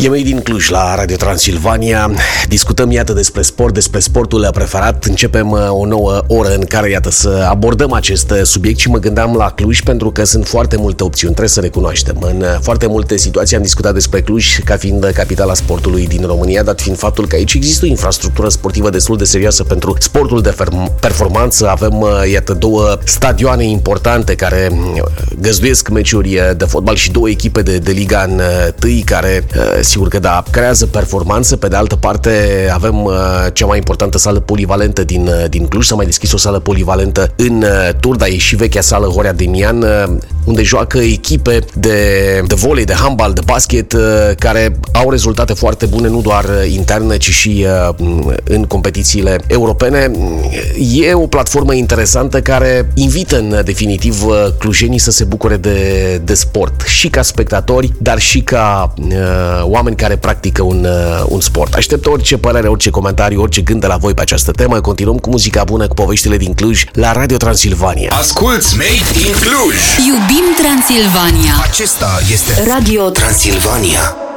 E Made in Cluj la Radio Transilvania. Discutăm, iată, despre sport, despre sportul preferat. Începem o nouă oră în care, iată, să abordăm acest subiect și mă gândeam la Cluj pentru că sunt foarte multe opțiuni, trebuie să recunoaștem. În foarte multe situații am discutat despre Cluj ca fiind capitala sportului din România, dat fiind faptul că aici există o infrastructură sportivă destul de serioasă pentru sportul de performanță. Avem, iată, două stadioane importante care găzduiesc meciuri de fotbal și două echipe de Liga 1 care, sigur că da, creează performanță. Pe de altă parte avem cea mai importantă sală polivalentă din Cluj. S-a mai deschis o sală polivalentă în Turda, e și vechea sală Horea Demian, unde joacă echipe de volei, de handbal, de basket, care au rezultate foarte bune, nu doar interne, ci și în competițiile europene. E o platformă interesantă care invită în definitiv clujenii să se bucure de sport, și ca spectatori, dar și ca oameni care practică un sport. Aștept orice părere, orice comentariu, orice gând de la voi pe această temă. Continuăm cu muzica bună, cu poveștile din Cluj la Radio Transilvania. Asculți Made in Cluj! Iubim Transilvania! Acesta este Radio Transilvania.